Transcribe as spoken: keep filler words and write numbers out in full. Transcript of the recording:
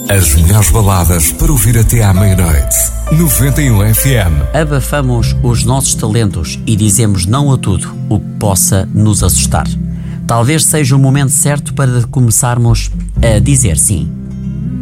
As melhores baladas para ouvir até à meia-noite. noventa e um F M. Abafamos os nossos talentos e dizemos não a tudo o que possa nos assustar. Talvez seja o momento certo para começarmos a dizer sim.